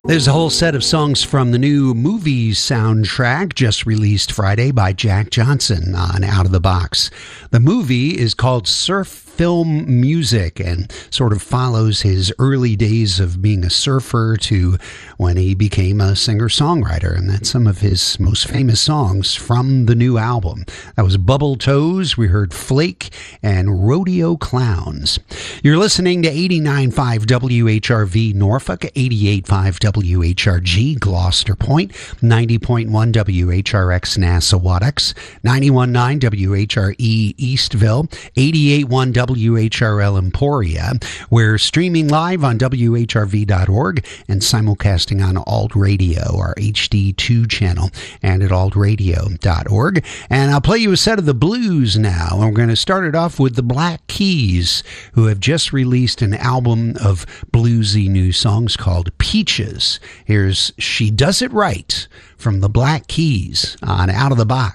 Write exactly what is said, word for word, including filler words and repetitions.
There's a whole set of songs from the new movie soundtrack just released Friday by Jack Johnson on Out of the Box. The movie is called Surf Film Music and sort of follows his early days of being a surfer to when he became a singer-songwriter, and that's some of his most famous songs from the new album. That was Bubble Toes, we heard Flake, and Rodeo Clowns. You're listening to eighty-nine point five W H R V Norfolk, eighty-eight point five W H R G Gloucester Point, ninety point one W H R X Nassawadox, ninety-one point nine W H R E Eastville, eighty-eight point one W H R L Emporia. We're streaming live on W H R V dot org and simulcasting on Alt Radio, our H D two channel, and at alt radio dot org. And I'll play you a set of the blues now. And we're going to start it off with the Black Keys, who have just released an album of bluesy new songs called Peaches. Here's She Does It Right from the Black Keys on Out of the Box.